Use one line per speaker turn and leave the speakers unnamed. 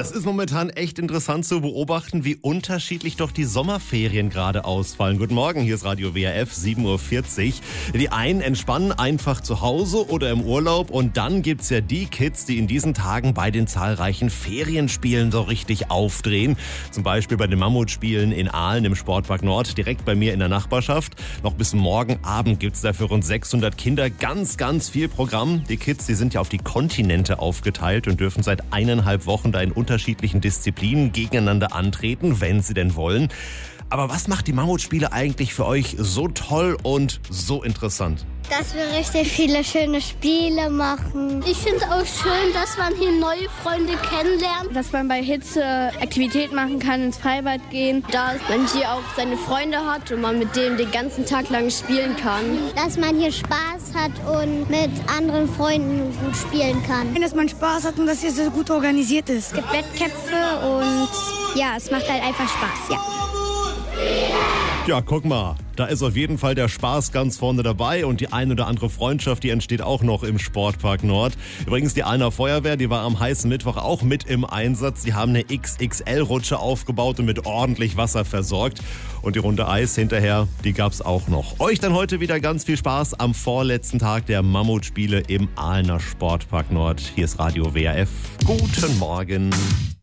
Das ist momentan echt interessant zu beobachten, wie unterschiedlich doch die Sommerferien gerade ausfallen. Guten Morgen, hier ist Radio WRF, 7.40 Uhr. Die einen entspannen einfach zu Hause oder im Urlaub und dann gibt's ja die Kids, die in diesen Tagen bei den zahlreichen Ferienspielen so richtig aufdrehen. Zum Beispiel bei den Mammutspielen in Aalen im Sportpark Nord, direkt bei mir in der Nachbarschaft. Noch bis morgen Abend gibt's da für rund 600 Kinder ganz viel Programm. Die Kids, die sind ja auf die Kontinente aufgeteilt und dürfen seit 1,5 Wochen da in unterschiedlichen Disziplinen gegeneinander antreten, wenn sie denn wollen. Aber was macht die Mammutspiele eigentlich für euch so toll und so interessant?
Dass wir richtig viele schöne Spiele machen.
Ich finde auch schön, dass man hier neue Freunde kennenlernt.
Dass man bei Hitze Aktivität machen kann, ins Freibad gehen.
Dass man hier auch seine Freunde hat und man mit denen den ganzen Tag lang spielen kann.
Dass man hier Spaß hat und mit anderen Freunden gut spielen kann.
Dass man Spaß hat und dass hier so gut organisiert ist.
Es gibt Wettkämpfe und ja, es macht halt einfach Spaß, ja.
Ja, guck mal, da ist auf jeden Fall der Spaß ganz vorne dabei und die ein oder andere Freundschaft, die entsteht auch noch im Sportpark Nord. Übrigens, die Aalner Feuerwehr, die war am heißen Mittwoch auch mit im Einsatz. Die haben eine XXL-Rutsche aufgebaut und mit ordentlich Wasser versorgt. Und die Runde Eis hinterher, die gab's auch noch. Euch dann heute wieder ganz viel Spaß am vorletzten Tag der Mammutspiele im Aalner Sportpark Nord. Hier ist Radio WRF. Guten Morgen.